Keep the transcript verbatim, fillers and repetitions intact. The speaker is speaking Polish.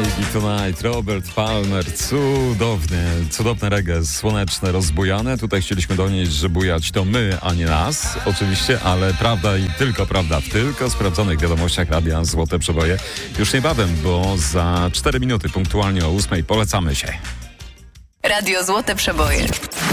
Baby Tonight, Robert Palmer, cudownie, cudowne reggae, słoneczne, rozbujane. Tutaj chcieliśmy donieść, że bujać to my, a nie nas, oczywiście, ale prawda i tylko prawda w tylko sprawdzonych wiadomościach Radia Złote Przeboje. Już niebawem, bo za cztery minuty punktualnie o ósmej polecamy się. Radio Złote Przeboje.